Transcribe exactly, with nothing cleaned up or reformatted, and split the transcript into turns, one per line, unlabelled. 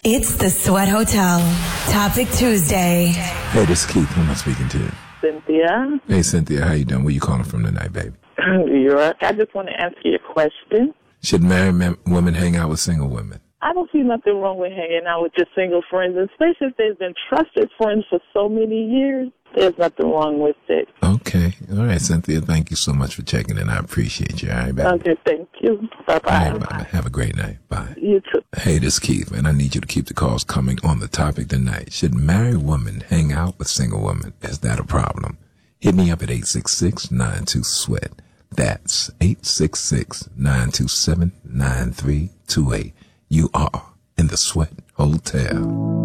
It's the Sweat Hotel. Topic Tuesday.
Hey, this is Keith. Who am I speaking to?
Cynthia.
Hey, Cynthia. How you doing? Where you calling from tonight, baby?
You're right. I just want to ask you a question.
Should married men, women hang out with single women?
I don't see nothing wrong with hanging out with your single friends, especially if they've been trusted friends for so many years. There's nothing wrong with it.
Okay. All right, Cynthia. Thank you so much for checking in. I appreciate you. All right, baby.
Okay, thank you. Bye-bye.
All right, bye. Have a great night. Bye.
You too.
Hey, this is Keith, and I need you to keep the calls coming on the topic tonight. Should married women hang out with single women? Is that a problem? Hit me up at eight six six, nine two, SWEAT. That's eight six six, nine two seven, nine three two eight. You are in the Sweat Hotel.